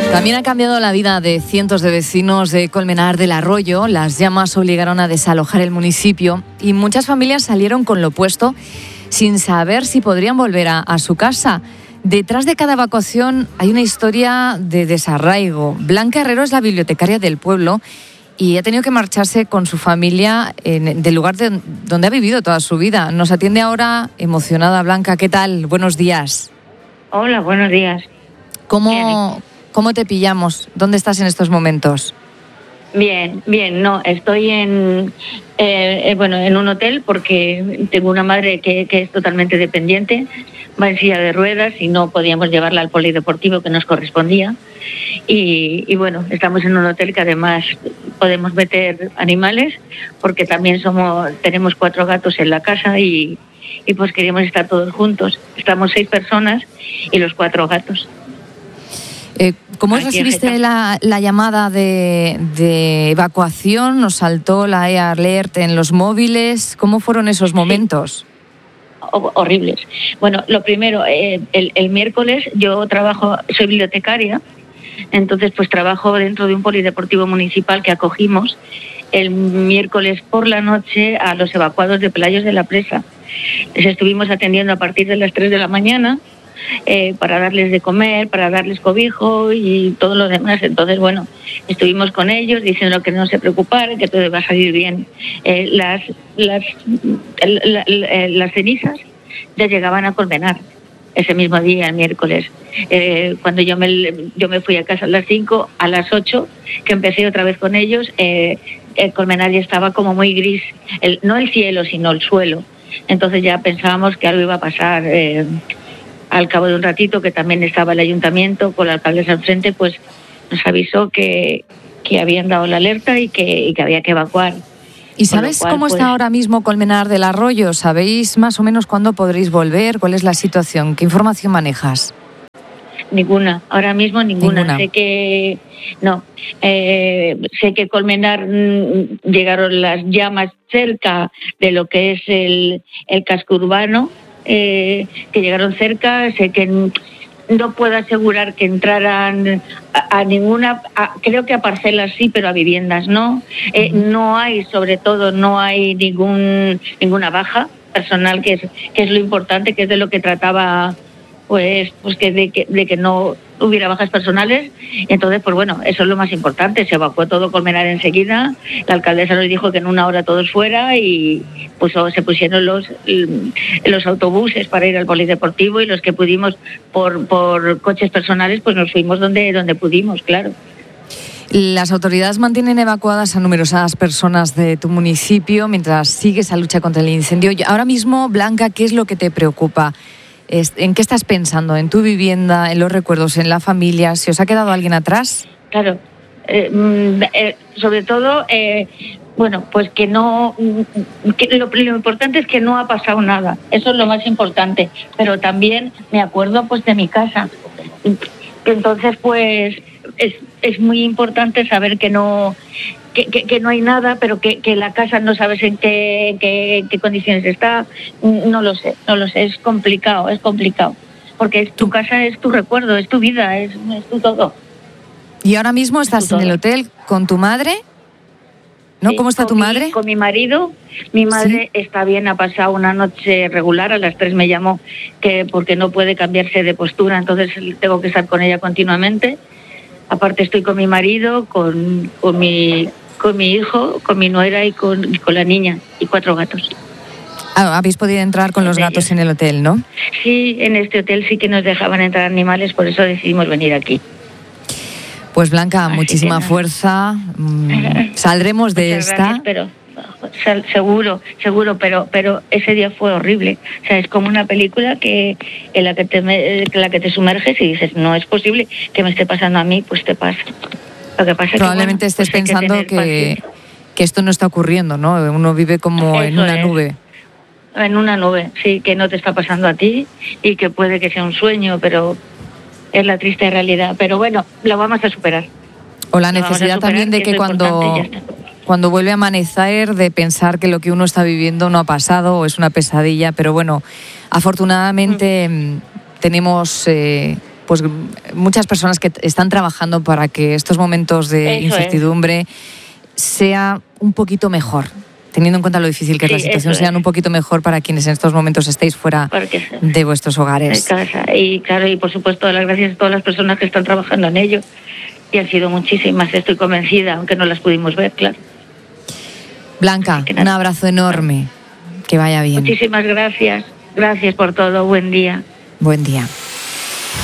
También ha cambiado la vida de cientos de vecinos de Colmenar del Arroyo. Las llamas obligaron a desalojar el municipio y muchas familias salieron con lo opuesto sin saber si podrían volver a su casa. Detrás de cada evacuación hay una historia de desarraigo. Blanca Herrero es la bibliotecaria del pueblo y ha tenido que marcharse con su familia del lugar donde ha vivido toda su vida. Nos atiende ahora emocionada Blanca. ¿Qué tal? Buenos días. Hola, buenos días. ¿Cómo te pillamos? ¿Dónde estás en estos momentos? Bien, no, estoy en un hotel porque tengo una madre que es totalmente dependiente, va en silla de ruedas y no podíamos llevarla al polideportivo que nos correspondía. Y bueno, estamos en un hotel que además podemos meter animales porque también tenemos 4 gatos en la casa y pues queríamos estar todos juntos. Estamos 6 personas y los 4 gatos. ¿Cómo recibiste la llamada de evacuación? ¿Nos saltó la alert en los móviles? ¿Cómo fueron esos momentos? Sí. Horribles. Bueno, lo primero, el miércoles yo soy bibliotecaria, entonces pues trabajo dentro de un polideportivo municipal que acogimos el miércoles por la noche a los evacuados de Pelayos de la Presa. Les estuvimos atendiendo a partir de las 3 de la mañana. Para darles de comer, para darles cobijo y todo lo demás. Entonces, bueno, estuvimos con ellos diciendo que no se preocuparan, que todo iba a salir bien. Las cenizas ya llegaban a Colmenar ese mismo día, el miércoles. Cuando yo me fui a casa a las 5, a las 8, que empecé otra vez con ellos, Colmenar ya estaba como muy gris. No el cielo, sino el suelo. Entonces ya pensábamos que algo iba a pasar. Al cabo de un ratito, que también estaba el ayuntamiento con la alcaldesa al frente, pues nos avisó que habían dado la alerta y que había que evacuar. ¿Y sabes cómo está ahora mismo Colmenar del Arroyo? ¿Sabéis más o menos cuándo podréis volver? ¿Cuál es la situación? ¿Qué información manejas? Ninguna, ahora mismo ninguna. Sé que Colmenar llegaron las llamas cerca de lo que es el casco urbano, que llegaron cerca. Sé que no puedo asegurar que entraran a ninguna, creo que a parcelas sí, pero a viviendas no. No hay, sobre todo, no hay ninguna baja personal, que es lo importante, que es de lo que trataba, pues que de que no hubiera bajas personales. Entonces, pues bueno, eso es lo más importante. Se evacuó todo Colmenar enseguida. La alcaldesa nos dijo que en 1 hora todos fuera y pues se pusieron los autobuses para ir al polideportivo y los que pudimos por coches personales pues nos fuimos donde pudimos, claro. Las autoridades mantienen evacuadas a numerosas personas de tu municipio mientras sigue esa lucha contra el incendio. Ahora mismo, Blanca, ¿qué es lo que te preocupa? ¿En qué estás pensando? ¿En tu vivienda, en los recuerdos, en la familia? ¿Se os ha quedado alguien atrás? Claro. Sobre todo, pues que no... lo importante es que no ha pasado nada. Eso es lo más importante. Pero también me acuerdo pues de mi casa. Entonces, pues es muy importante saber que no hay nada, pero que la casa no sabes en qué condiciones está. No lo sé, es complicado, porque tu casa es tu recuerdo, es tu vida, es tu todo. ¿Y ahora mismo estás en el hotel con tu madre? ¿No? Sí, ¿Cómo está tu madre? Con mi marido. Mi madre está bien, ha pasado una noche regular, a las 3 me llamó porque no puede cambiarse de postura, entonces tengo que estar con ella continuamente. Aparte estoy con mi marido, con mi hijo, con mi nuera y con la niña y 4 gatos. Habéis podido entrar con los gatos en el hotel, ¿no? Sí, en este hotel sí que nos dejaban entrar animales, por eso decidimos venir aquí. Pues Blanca, muchísima fuerza. Saldremos de esta. Gracias, pero seguro, pero ese día fue horrible. O sea, es como una película en la que te sumerges y dices, no es posible que me esté pasando a mí, pues te pasa. Lo que pasa probablemente es que, estés pensando que esto no está ocurriendo, ¿no? Uno vive como en una nube. En una nube, sí, que no te está pasando a ti y que puede que sea un sueño, pero es la triste realidad. Pero bueno, lo vamos a superar. O la necesidad también de que cuando vuelve a amanecer, de pensar que lo que uno está viviendo no ha pasado o es una pesadilla. Pero bueno, afortunadamente tenemos pues muchas personas que están trabajando para que estos momentos de incertidumbre sea un poquito mejor. Teniendo en cuenta lo difícil que es la situación, sean un poquito mejor para quienes en estos momentos estéis fuera de vuestros hogares. De casa. Y claro, y por supuesto las gracias a todas las personas que están trabajando en ello. Y han sido muchísimas, estoy convencida, aunque no las pudimos ver, claro. Blanca, un abrazo enorme. Que vaya bien. Muchísimas gracias. Gracias por todo. Buen día. Buen día.